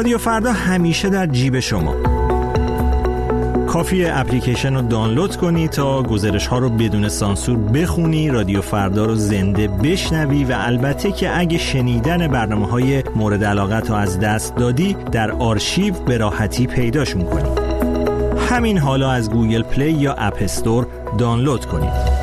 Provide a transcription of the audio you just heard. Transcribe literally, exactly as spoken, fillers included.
رادیو فردا همیشه در جیب شما. کافیه اپلیکیشن رو دانلود کنی تا گزارش ها رو بدون سانسور بخونی، رادیو فردا رو زنده بشنوی و البته که اگه شنیدن برنامه های مورد علاقت رو از دست دادی در آرشیو به راحتی پیداش میکنی. همین حالا از گوگل پلی یا اپ استور دانلود کنید.